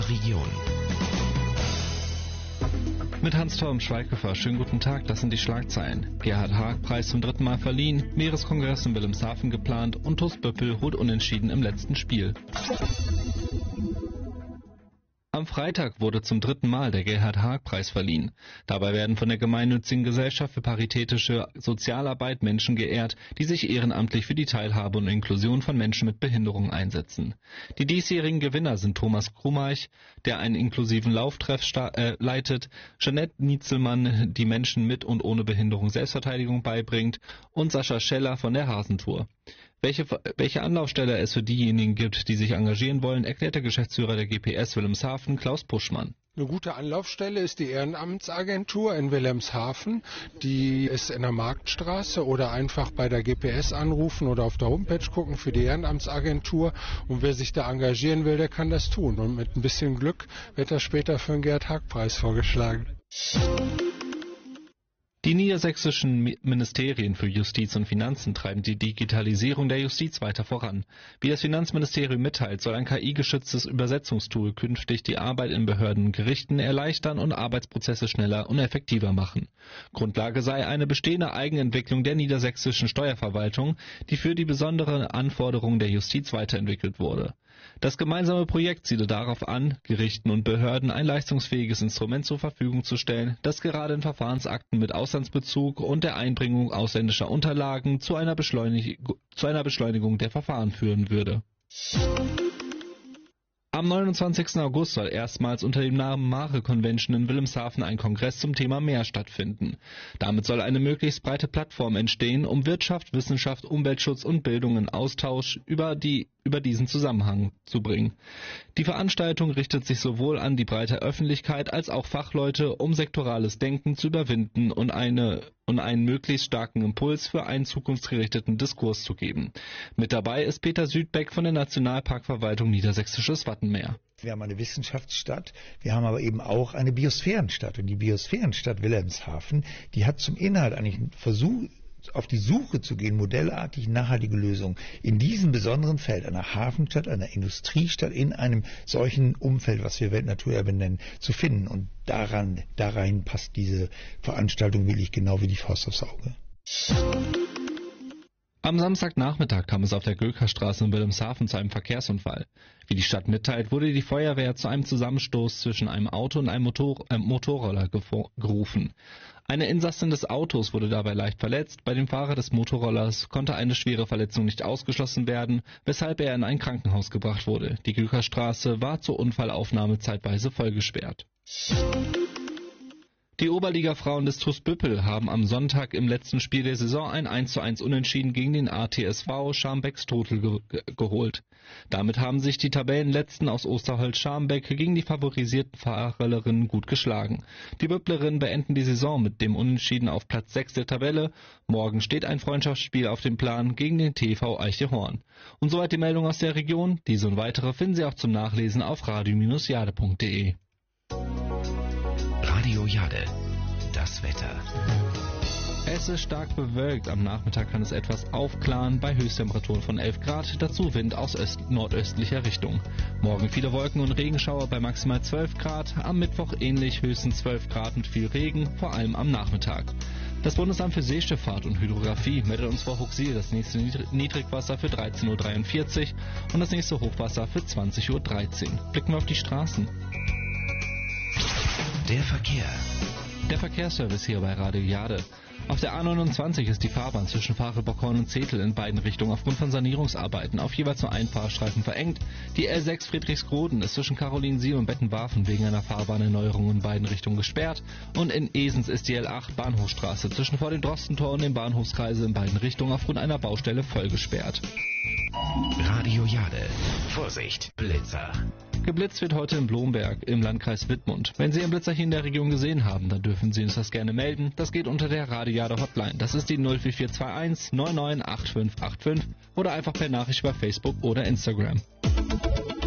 Region. Mit Hans-Torben Schweighöfer, schönen guten Tag, das sind die Schlagzeilen. Gerhard-Haag-Preis zum 3. Mal verliehen, Meereskongress in Wilhelmshaven geplant und TuS Böppel holt unentschieden im letzten Spiel. Am Freitag wurde zum 3. Mal der Gerhard-Haag-Preis verliehen. Dabei werden von der gemeinnützigen Gesellschaft für paritätische Sozialarbeit Menschen geehrt, die sich ehrenamtlich für die Teilhabe und Inklusion von Menschen mit Behinderung einsetzen. Die diesjährigen Gewinner sind Thomas Krummeich, der einen inklusiven Lauftreff leitet, Jeanette Mietzelmann, die Menschen mit und ohne Behinderung Selbstverteidigung beibringt, und Sascha Scheller von der Hasentour. Welche Anlaufstelle es für diejenigen gibt, die sich engagieren wollen, erklärt der Geschäftsführer der GPS Wilhelmshaven, Klaus Puschmann. Eine gute Anlaufstelle ist die Ehrenamtsagentur in Wilhelmshaven. Die ist in der Marktstraße, oder einfach bei der GPS anrufen oder auf der Homepage gucken für die Ehrenamtsagentur. Und wer sich da engagieren will, der kann das tun. Und mit ein bisschen Glück wird er später für den Gerhard-Haag-Preis vorgeschlagen. Die niedersächsischen Ministerien für Justiz und Finanzen treiben die Digitalisierung der Justiz weiter voran. Wie das Finanzministerium mitteilt, soll ein KI-geschütztes Übersetzungstool künftig die Arbeit in Behörden und Gerichten erleichtern und Arbeitsprozesse schneller und effektiver machen. Grundlage sei eine bestehende Eigenentwicklung der niedersächsischen Steuerverwaltung, die für die besonderen Anforderungen der Justiz weiterentwickelt wurde. Das gemeinsame Projekt ziele darauf an, Gerichten und Behörden ein leistungsfähiges Instrument zur Verfügung zu stellen, das gerade in Verfahrensakten mit Auslandsbezug und der Einbringung ausländischer Unterlagen zu einer Beschleunigung der Verfahren führen würde. Am 29. August soll erstmals unter dem Namen Mare Convention in Wilhelmshaven ein Kongress zum Thema Meer stattfinden. Damit soll eine möglichst breite Plattform entstehen, um Wirtschaft, Wissenschaft, Umweltschutz und Bildung in Austausch über diesen Zusammenhang zu bringen. Die Veranstaltung richtet sich sowohl an die breite Öffentlichkeit als auch Fachleute, um sektorales Denken zu überwinden und einen möglichst starken Impuls für einen zukunftsgerichteten Diskurs zu geben. Mit dabei ist Peter Südbeck von der Nationalparkverwaltung Niedersächsisches Wattenmeer. Wir haben eine Wissenschaftsstadt, wir haben aber eben auch eine Biosphärenstadt. Und die Biosphärenstadt Wilhelmshaven, die hat zum Inhalt eigentlich einen Versuch, auf die Suche zu gehen, modellartig nachhaltige Lösungen in diesem besonderen Feld, einer Hafenstadt, einer Industriestadt, in einem solchen Umfeld, was wir Weltnaturerbe nennen, zu finden. Und darein passt diese Veranstaltung wirklich genau wie die Faust aufs Auge. Am Samstagnachmittag kam es auf der Gökerstraße in Wilhelmshaven zu einem Verkehrsunfall. Wie die Stadt mitteilt, wurde die Feuerwehr zu einem Zusammenstoß zwischen einem Auto und einem Motorroller gerufen. Eine Insassin des Autos wurde dabei leicht verletzt, bei dem Fahrer des Motorrollers konnte eine schwere Verletzung nicht ausgeschlossen werden, weshalb er in ein Krankenhaus gebracht wurde. Die Gökerstraße war zur Unfallaufnahme zeitweise vollgesperrt. Die Oberliga-Frauen des TuS Böppel haben am Sonntag im letzten Spiel der Saison ein 1:1 Unentschieden gegen den ATSV Scharmbecks-Totel geholt. Damit haben sich die Tabellenletzten aus Osterholz-Scharmbeck gegen die favorisierten Fahrerinnen gut geschlagen. Die Böpplerinnen beenden die Saison mit dem Unentschieden auf Platz 6 der Tabelle. Morgen steht ein Freundschaftsspiel auf dem Plan gegen den TV Eichehorn. Und soweit die Meldung aus der Region. Diese und weitere finden Sie auch zum Nachlesen auf radio-jade.de. Radio Jade, das Wetter. Es ist stark bewölkt, am Nachmittag kann es etwas aufklaren, bei Höchsttemperaturen von 11 Grad, dazu Wind aus nordöstlicher Richtung. Morgen viele Wolken und Regenschauer bei maximal 12 Grad, am Mittwoch ähnlich, höchstens 12 Grad mit viel Regen, vor allem am Nachmittag. Das Bundesamt für Seeschifffahrt und Hydrographie meldet uns vor Huxil das nächste Niedrigwasser für 13:43 Uhr und das nächste Hochwasser für 20:13 Uhr. Blicken wir auf die Straßen. Der Verkehr. Der Verkehrsservice hier bei Radio Jade. Auf der A29 ist die Fahrbahn zwischen Fahre-Bockhorn und Zetel in beiden Richtungen aufgrund von Sanierungsarbeiten auf jeweils nur einen Fahrstreifen verengt. Die L6 Friedrichsgroden ist zwischen Karolinsiel und Bettenwarfen wegen einer Fahrbahnerneuerung in beiden Richtungen gesperrt. Und in Esens ist die L8 Bahnhofstraße zwischen vor dem Drostentor und dem Bahnhofskreise in beiden Richtungen aufgrund einer Baustelle voll gesperrt. Radio Jade. Vorsicht, Blitzer. Geblitzt wird heute in Blomberg im Landkreis Wittmund. Wenn Sie einen Blitzer hier in der Region gesehen haben, dann dürfen Sie uns das gerne melden. Das geht unter der Radio Jade Hotline. Das ist die 04421 998585 oder einfach per Nachricht über Facebook oder Instagram.